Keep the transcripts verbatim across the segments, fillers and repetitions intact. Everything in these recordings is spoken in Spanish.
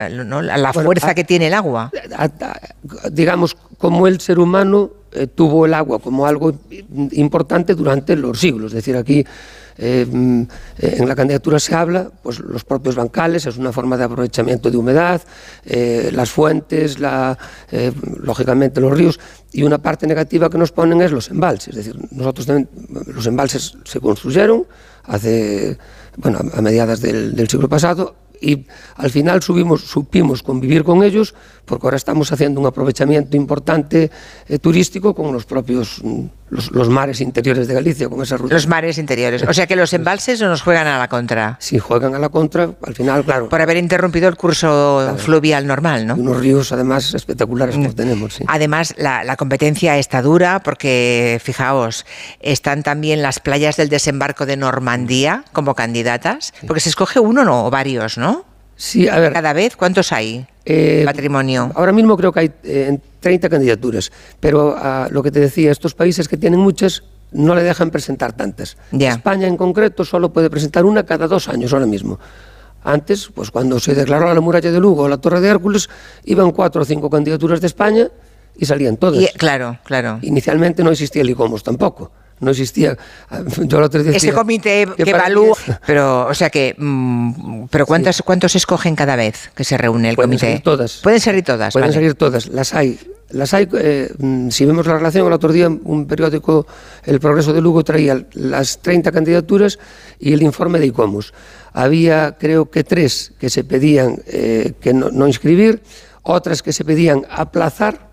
¿no? La bueno, fuerza a, que tiene el agua. A, a, digamos, como el ser humano eh, tuvo el agua como algo importante durante los siglos. Es decir, aquí eh, en la candidatura se habla, pues los propios bancales, es una forma de aprovechamiento de humedad, eh, las fuentes, la, eh, lógicamente los ríos, y una parte negativa que nos ponen es los embalses. Es decir, nosotros también, los embalses se construyeron hace, bueno, a mediados del, del siglo pasado, y al final subimos, supimos convivir con ellos, porque ahora estamos haciendo un aprovechamiento importante eh, turístico con los propios los, los mares interiores de Galicia, con esa ruta. Los mares interiores, o sea que los embalses no nos juegan a la contra. Sí, juegan a la contra, al final, claro. Por haber interrumpido el curso claro, fluvial normal, ¿no? Y unos ríos, además, espectaculares que tenemos, sí. Además, la, la competencia está dura, porque, fijaos, están también las playas del desembarco de Normandía como candidatas, sí. Porque se escoge uno no, o varios, ¿no? Sí, a ver. ¿Cada vez cuántos hay? Eh, patrimonio. Ahora mismo creo que hay eh, treinta candidaturas, pero uh, lo que te decía, estos países que tienen muchas no le dejan presentar tantas. Yeah. España en concreto solo puede presentar una cada dos años ahora mismo. Antes, pues cuando se declaró la muralla de Lugo o la Torre de Hércules, iban cuatro o cinco candidaturas de España y salían todas. Y, claro, claro. Inicialmente no existía el ICOMOS tampoco. No existía. Yo lo decía, ese comité que, que evalúa, pero, o sea que, mmm, pero ¿cuántos, sí. ¿cuántos escogen cada vez que se reúne el Pueden comité? Salir todas. Pueden salir todas. Pueden vale. salir todas. Las hay. Las hay. Eh, si vemos la relación, el otro día un periódico, El Progreso de Lugo, traía las treinta candidaturas y el informe de ICOMOS. Había, creo que tres que se pedían eh, que no, no inscribir, otras que se pedían aplazar,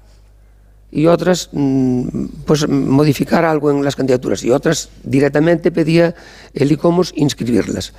y otras pues modificar algo en las candidaturas, y otras directamente pedía el ICOMOS inscribirlas.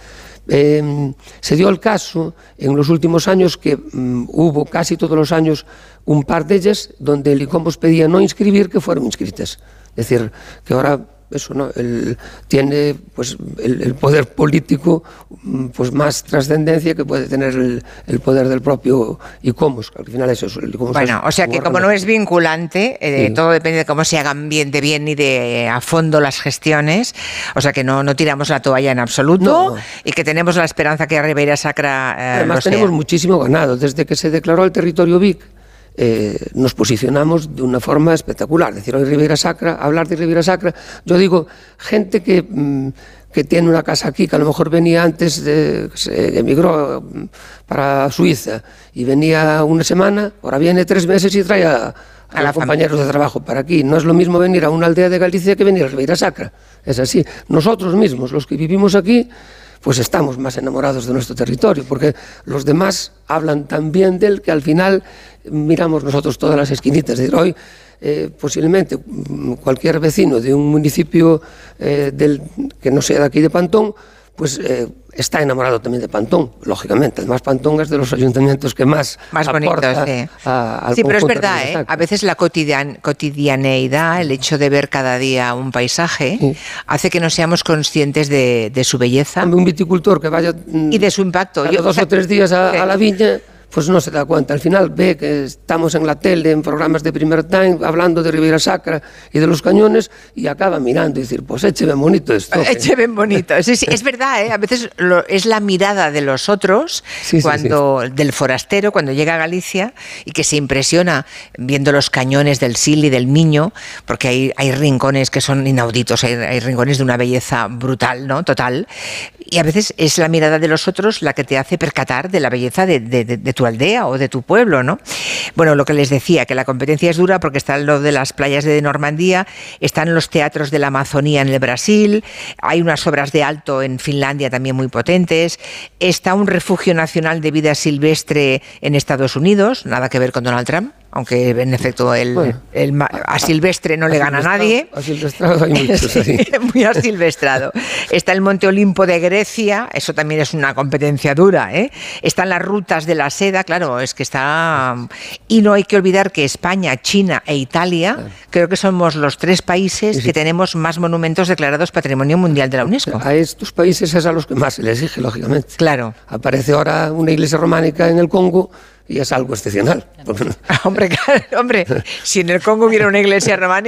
Eh, se dio el caso en los últimos años que um, hubo casi todos los años un par de ellas donde el ICOMOS pedía no inscribir que fueron inscritas. Es decir, que ahora eso no el, tiene pues el, el poder político pues más trascendencia que puede tener el, el poder del propio ICOMOS, al final es eso. El ICOMOS bueno, es o sea que como no es vinculante, eh, sí. Todo depende de cómo se hagan bien de bien y de a fondo las gestiones, o sea que no, no tiramos la toalla en absoluto, no. Y que tenemos la esperanza que Ribeira Sacra eh, además tenemos muchísimo ganado, desde que se declaró el territorio Vic. Eh, nos posicionamos de una forma espectacular. Decir hoy Ribeira Sacra, hablar de Ribeira Sacra, yo digo, gente que, mmm, que tiene una casa aquí, que a lo mejor venía antes, de, se emigró para Suiza y venía una semana, ahora viene tres meses y trae a, a, a los compañeros familia. de trabajo para aquí. No es lo mismo venir a una aldea de Galicia que venir a Ribeira Sacra. Es así. Nosotros mismos, los que vivimos aquí, pues estamos más enamorados de nuestro territorio, porque los demás hablan tan bien de él que al final miramos nosotros todas las esquinitas. Es decir, hoy eh, posiblemente cualquier vecino de un municipio eh, del, que no sea de aquí de Pantón, pues eh, está enamorado también de Pantón, lógicamente. Además, Pantón es de los ayuntamientos que más, más aporta bonitos, sí. a, al sí, pero es verdad, ¿eh? A veces la cotidian, cotidianeidad, el hecho de ver cada día un paisaje, sí. Hace que no seamos conscientes de, de su belleza. Un viticultor que vaya y de su impacto. Yo, dos o, sea, o tres días a, sí. a la viña, pues no se da cuenta. Al final ve que estamos en la tele, en programas de primer time, hablando de Ribeira Sacra y de los cañones, y acaba mirando y decir, pues eche bien bonito esto. Eche bien bonito. Sí, sí, es verdad, ¿eh? A veces lo, es la mirada de los otros, sí, cuando sí, sí. del forastero, cuando llega a Galicia, y que se impresiona viendo los cañones del Sil y del Miño, porque hay, hay rincones que son inauditos, hay, hay rincones de una belleza brutal, ¿no? Total. Y a veces es la mirada de los otros la que te hace percatar de la belleza de, de, de, de tu aldea o de tu pueblo, ¿no? Bueno, lo que les decía, que la competencia es dura porque está lo de las playas de Normandía, están los teatros de la Amazonía en el Brasil, hay unas obras de alto en Finlandia también muy potentes, está un refugio nacional de vida silvestre en Estados Unidos, nada que ver con Donald Trump, aunque en efecto el, bueno, el, el a silvestre no a le gana a nadie. A silvestrado hay muchos ahí. Muy asilvestrado. Está el Monte Olimpo de Grecia, eso también es una competencia dura, ¿eh? Están las rutas de la seda, claro, es que está... Y no hay que olvidar que España, China e Italia, claro. Creo que somos los tres países sí, sí. que tenemos más monumentos declarados Patrimonio Mundial de la UNESCO. A estos países es a los que más se les exige, lógicamente. Claro. Aparece ahora una iglesia románica en el Congo, y es algo excepcional. Hombre, claro, hombre, si en el Congo hubiera una iglesia románica,